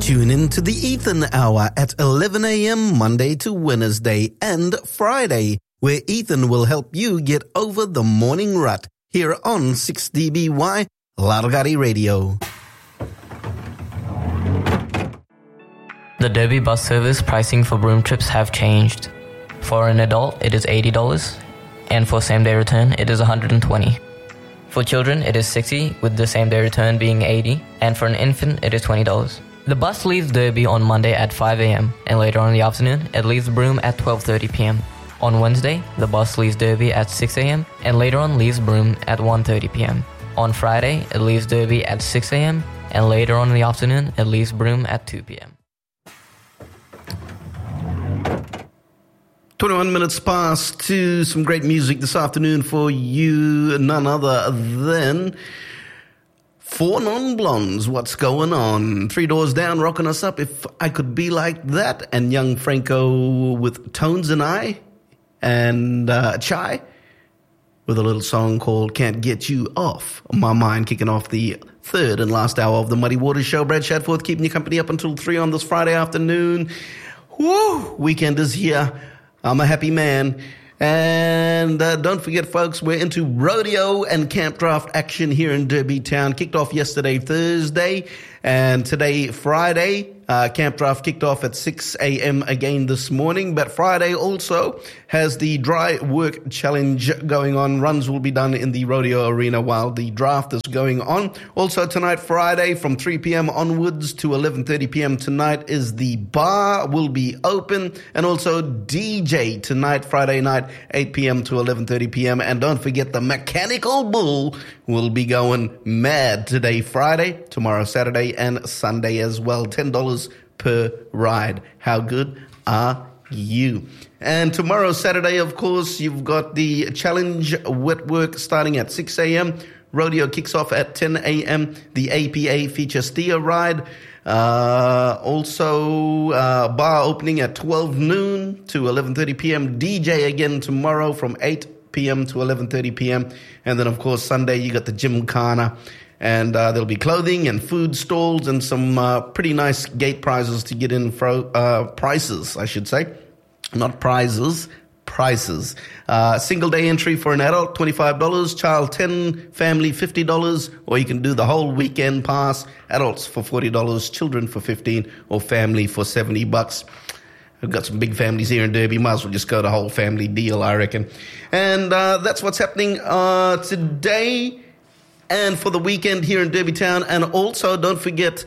Tune in to the Ethan Hour at 11 a.m. Monday to Wednesday and Friday, where Ethan will help you get over the morning rut here on 6DBY Largari Radio. The Derby bus service pricing for Broome trips have changed. For an adult, it is $80, and for same-day return, it is $120. For children, it is $60, with the same-day return being $80, and for an infant, it is $20. The bus leaves Derby on Monday at 5 a.m., and later on in the afternoon, it leaves Broome at 12:30 p.m. On Wednesday, the bus leaves Derby at 6 a.m., and later on leaves Broome at 1:30 p.m. On Friday, it leaves Derby at 6 a.m., and later on in the afternoon, it leaves Broome at 2 p.m. 21 minutes past to some great music this afternoon for you, none other than Four Non-Blondes. What's going on? Three Doors Down, rocking us up, If I Could Be Like That, and Young Franco with Tones and I, and Chai with a little song called Can't Get You Off My Mind, kicking off the third and last hour of the Muddy Waters Show. Brad Shadforth keeping you company up until 3 on this Friday afternoon. Woo! Weekend is here. I'm a happy man. And don't forget, folks, we're into rodeo and camp draft action here in Derby Town. Kicked off yesterday, Thursday, and today, Friday. Camp draft kicked off at 6 a.m. again this morning, but Friday also has the dry work challenge going on. Runs will be done in the rodeo arena while the draft is going on. Also tonight, Friday, from 3 p.m. onwards to 11:30 p.m. tonight is the bar will be open, and also DJ tonight, Friday night, 8 p.m. to 11:30 p.m. And don't forget, the Mechanical Bull will be going mad today, Friday, tomorrow, Saturday, and Sunday as well. $10 per ride. How good are you? And tomorrow, Saturday, of course, you've got the challenge wet work starting at 6 a.m. Rodeo kicks off at 10 a.m. The APA feature steer ride. Also, bar opening at 12 noon to 11:30 p.m. DJ again tomorrow from 8 p.m. to 11:30 p.m. And then, of course, Sunday, you got the Gymkhana. And there'll be clothing and food stalls and some pretty nice gate prizes to get in. Prices, I should say. Not prizes, prices. Single day entry for an adult, $25. Child, $10. Family, $50. Or you can do the whole weekend pass. Adults for $40. Children for $15. Or family for $70. We've got some big families here in Derby. Might as well just go the whole family deal, I reckon. And that's what's happening today and for the weekend here in Derby Town. And also, don't forget,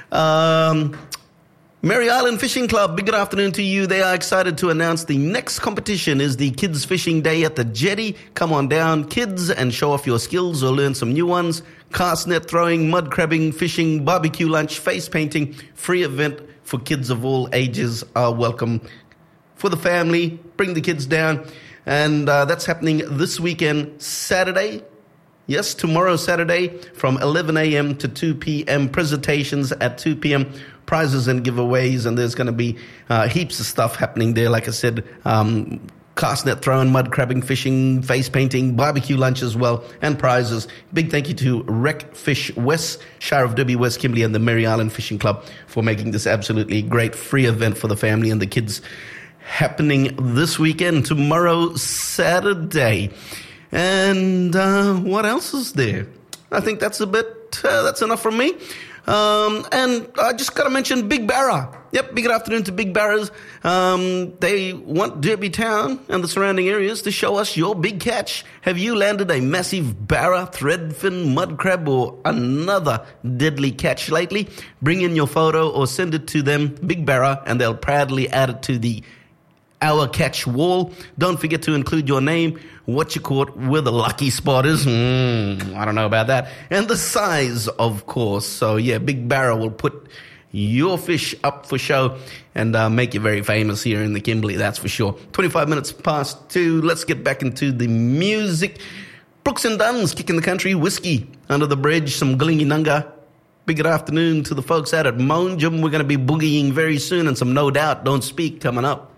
Mary Island Fishing Club, big good afternoon to you. They are excited to announce the next competition is the Kids Fishing Day at the Jetty. Come on down, kids, and show off your skills or learn some new ones. Cast net throwing, mud crabbing, fishing, barbecue lunch, face painting. Free event for kids of all ages are welcome. For the family, bring the kids down. And that's happening this weekend, Saturday. Yes, tomorrow, Saturday, from 11 a.m. to 2 p.m. Presentations at 2 p.m. Prizes and giveaways, and there's going to be heaps of stuff happening there. Like I said, cast net throwing, mud crabbing, fishing, face painting, barbecue lunch as well, and prizes. Big thank you to Rec Fish West, Shire of Derby, West Kimberley, and the Mary Island Fishing Club for making this absolutely great free event for the family and the kids happening this weekend, tomorrow, Saturday. And what else is there? I think that's that's enough from me. And I just got to mention Big Barra. Yep, big good afternoon to Big Barras. They want Derby Town and the surrounding areas to show us your big catch. Have you landed a massive barra, threadfin, mud crab, or another deadly catch lately? Bring in your photo or send it to them, Big Barra, and they'll proudly add it to the Our Catch wall. Don't forget to include your name, what you caught, where the lucky spot is. I don't know about that. And the size, of course. So, yeah, Big Barra will put your fish up for show and make you very famous here in the Kimberley, that's for sure. 25 minutes past 2. Let's get back into the music. Brooks and Dunn's Kicking the Country, Whiskey Under the Bridge, some Glingy Nunga. Big good afternoon to the folks out at Monjum. We're going to be boogieing very soon, and some No Doubt Don't Speak coming up.